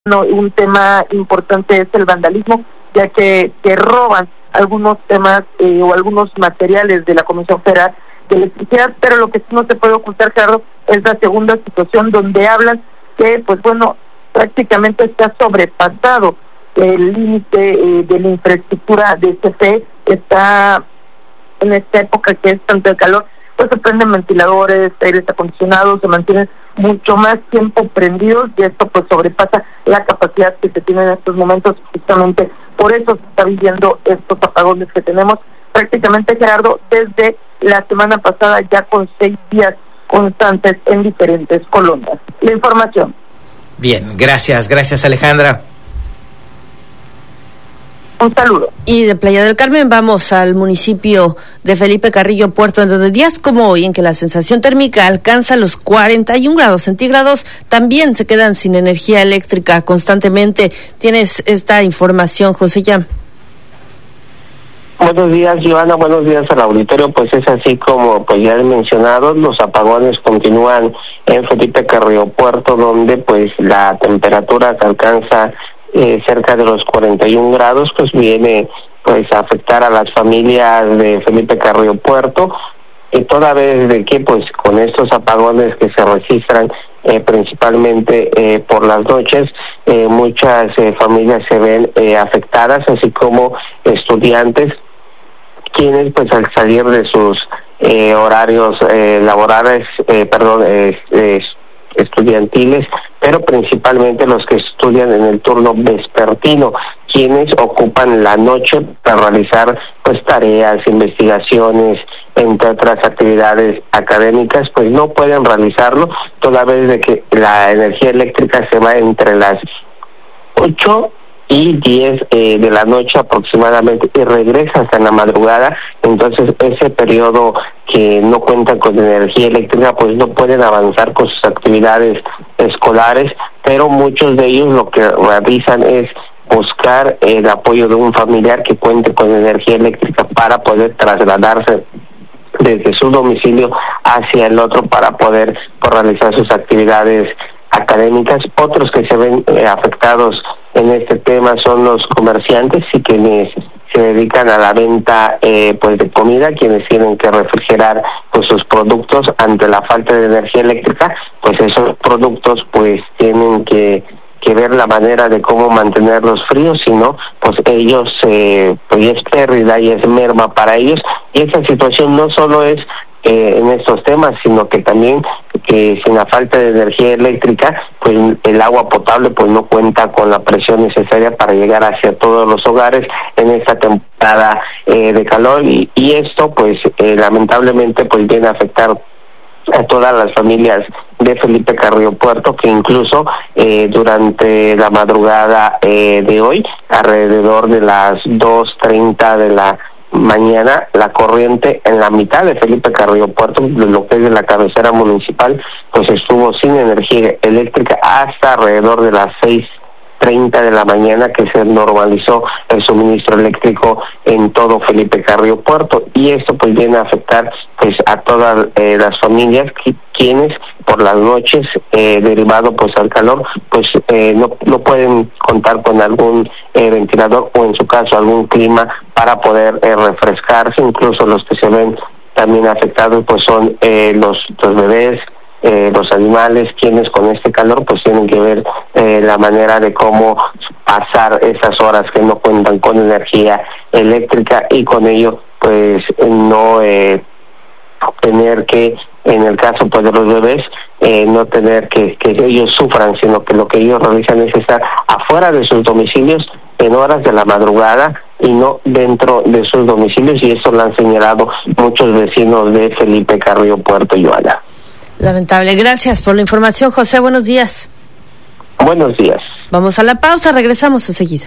un tema importante es el vandalismo, ya que roban algunos temas o algunos materiales de la Comisión Federal de Electricidad, pero lo que sí no se puede ocultar, Gerardo, es la segunda situación donde hablan que, prácticamente está sobrepasado el límite de la infraestructura de CFE. Está en esta época que es tanto el calor, se prenden ventiladores, aires acondicionados, se mantienen mucho más tiempo prendidos y esto sobrepasa la capacidad que se tiene en estos momentos. Justamente por eso se está viviendo estos apagones que tenemos prácticamente, Gerardo, desde la semana pasada, ya con 6 días constantes en diferentes colonias. La información. Bien, gracias Alejandra. Un saludo. Y de Playa del Carmen vamos al municipio de Felipe Carrillo Puerto, en donde días como hoy, en que la sensación térmica alcanza los 41 grados centígrados, también se quedan sin energía eléctrica constantemente. Tienes esta información, José Llán. Buenos días, Joana, buenos días al auditorio. Pues es así como ya he mencionado, los apagones continúan en Felipe Carrillo Puerto, donde la temperatura que alcanza cerca de los 41 grados, viene a afectar a las familias de Felipe Carrillo Puerto, y toda vez de que con estos apagones que se registran principalmente por las noches, muchas familias se ven afectadas, así como estudiantes, quienes al salir de sus horarios laborales, estudiantiles, pero principalmente los que estudian en el turno vespertino, quienes ocupan la noche para realizar tareas, investigaciones, entre otras actividades académicas, no pueden realizarlo, toda vez de que la energía eléctrica se va entre las 8 y 10 de la noche aproximadamente, y regresa hasta la madrugada. Entonces ese periodo que no cuentan con energía eléctrica no pueden avanzar con sus actividades escolares, pero muchos de ellos lo que realizan es buscar el apoyo de un familiar que cuente con energía eléctrica para poder trasladarse desde su domicilio hacia el otro para poder realizar sus actividades académicas. Otros que se ven afectados en este tema son los comerciantes y quienes se dedican a la venta de comida, quienes tienen que refrigerar sus productos ante la falta de energía eléctrica. Esos productos tienen que ver la manera de cómo mantenerlos fríos, si no ellos es pérdida y es merma para ellos. Y esa situación no solo es en estos temas, sino que también que sin la falta de energía eléctrica el agua potable no cuenta con la presión necesaria para llegar hacia todos los hogares en esta temporada de calor, y esto lamentablemente viene a afectar a todas las familias de Felipe Carrillo Puerto, que incluso durante la madrugada de hoy, alrededor de las 2:30 de la mañana, la corriente en la mitad de Felipe Carrillo Puerto, de lo que es de la cabecera municipal, estuvo sin energía eléctrica hasta alrededor de las 6:30 de la mañana, que se normalizó el suministro eléctrico en todo Felipe Carrillo Puerto. Y esto viene a afectar a todas las familias quienes por las noches, derivado al calor, no pueden contar con algún ventilador o en su caso algún clima para poder refrescarse. Incluso los que se ven también afectados son los bebés, los animales, quienes con este calor tienen que ver la manera de cómo pasar esas horas que no cuentan con energía eléctrica, y con ello no tener que, en el caso de los bebés, no tener que ellos sufran, sino que lo que ellos realizan es estar afuera de sus domicilios en horas de la madrugada y no dentro de sus domicilios, y esto lo han señalado muchos vecinos de Felipe Carrillo Puerto, Joana. Lamentable. Gracias por la información, José. Buenos días. Buenos días. Vamos a la pausa, regresamos enseguida.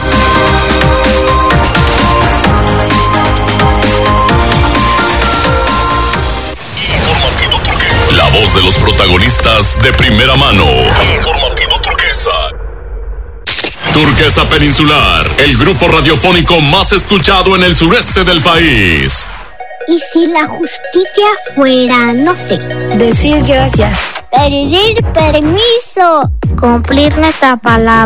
La voz de los protagonistas de primera mano. Informativo Turquesa. Turquesa Peninsular, el grupo radiofónico más escuchado en el sureste del país. ¿Y si la justicia fuera, no sé, decir gracias? pedir permiso, cumplir nuestra palabra.